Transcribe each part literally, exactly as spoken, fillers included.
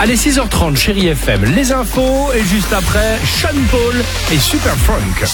Allez, six heures trente, Chérie F M, les infos et juste après, Sean Paul et Super Frank.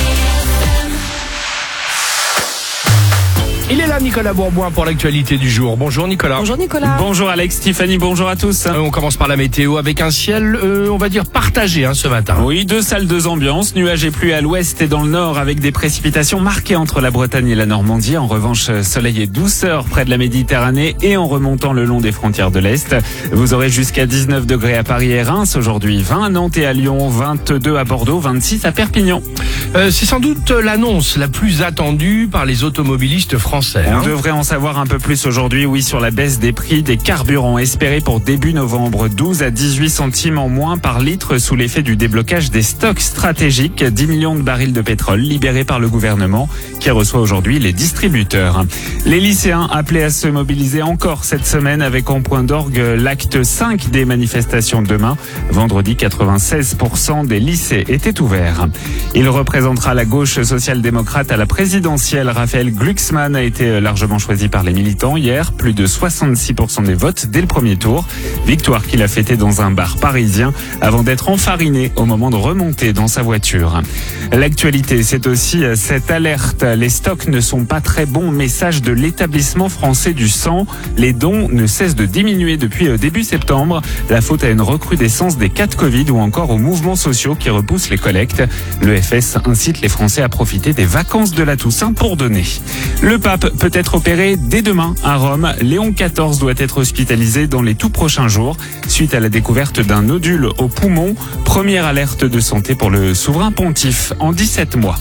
Il est là, Nicolas Bourboin, pour l'actualité du jour. Bonjour Nicolas. Bonjour Nicolas. Bonjour Alex, Tiffany, bonjour à tous. Euh, on commence par la météo avec un ciel, euh, on va dire, partagé hein, ce matin. Oui, deux salles, deux ambiances, nuages et pluie à l'ouest et dans le nord avec des précipitations marquées entre la Bretagne et la Normandie. En revanche, soleil et douceur près de la Méditerranée et en remontant le long des frontières de l'Est. Vous aurez jusqu'à dix-neuf degrés à Paris et Reims aujourd'hui, vingt à Nantes et à Lyon, vingt-deux à Bordeaux, vingt-six à Perpignan. Euh, c'est sans doute l'annonce la plus attendue par les automobilistes français. On hein. devrait en savoir un peu plus aujourd'hui, oui, sur la baisse des prix des carburants espérés pour début novembre. douze à dix-huit centimes en moins par litre sous l'effet du déblocage des stocks stratégiques. dix millions de barils de pétrole libérés par le gouvernement qui reçoit aujourd'hui les distributeurs. Les lycéens appelés à se mobiliser encore cette semaine avec en point d'orgue l'acte cinq des manifestations demain. Vendredi, quatre-vingt-seize pour cent des lycées étaient ouverts. Il représentera la gauche social-démocrate à la présidentielle. Raphaël Glucksmann a été largement choisi par les militants hier. Plus de soixante-six pour cent des votes dès le premier tour. Victoire qu'il a fêtée dans un bar parisien avant d'être enfariné au moment de remonter dans sa voiture. L'actualité, c'est aussi cette alerte. Les stocks ne sont pas très bons. Message de l'établissement français du sang. Les dons ne cessent de diminuer depuis début septembre. La faute à une recrudescence des cas de Covid ou encore aux mouvements sociaux qui repoussent les collectes. Le F S incite les Français à profiter des vacances de la Toussaint pour donner. Le pape peut être opéré dès demain à Rome. Léon quatorze doit être hospitalisé dans les tout prochains jours suite à la découverte d'un nodule au poumon. Première alerte de santé pour le souverain pontife en dix-sept mois.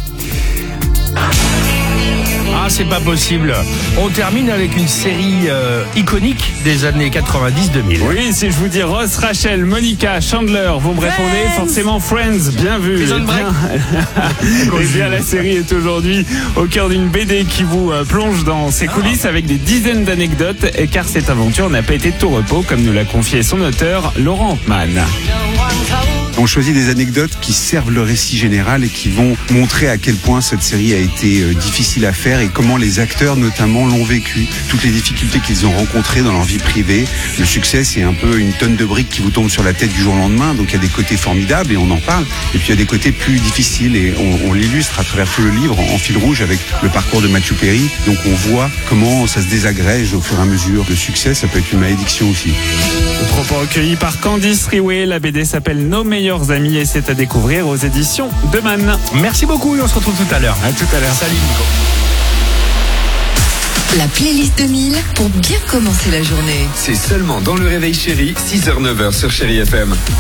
Ah, c'est pas possible. On termine avec une série euh, iconique des années quatre-vingt-dix deux mille. Oui, si je vous dis Ross, Rachel, Monica, Chandler, vous me répondez forcément Friends, bien vu. Prison Break. Eh bien, la série est aujourd'hui au cœur d'une B D qui vous euh, plonge dans ses coulisses avec des dizaines d'anecdotes, car cette aventure n'a pas été de tout repos, comme nous l'a confié son auteur, Laurent Hampman. On choisit des anecdotes qui servent le récit général et qui vont montrer à quel point cette série a été euh, difficile à faire et comment les acteurs notamment l'ont vécu. Toutes les difficultés qu'ils ont rencontrées dans leur vie privée. Le succès, c'est un peu une tonne de briques qui vous tombe sur la tête du jour au lendemain. Donc il y a des côtés formidables et on en parle. Et puis il y a des côtés plus difficiles et on, on l'illustre à travers tout le livre en, en fil rouge avec le parcours de Matthew Perry. Donc on voit comment ça se désagrège au fur et à mesure. Le succès, ça peut être une malédiction aussi. Propos recueillis par Candice Riouet. La B D s'appelle Nos meilleurs amis et c'est à découvrir aux éditions de Man. Merci beaucoup et on se retrouve tout à l'heure. À tout à l'heure. Salut Nico. La playlist deux mille pour bien commencer la journée. C'est seulement dans le réveil chéri, six heures neuf heures sur Chérie F M.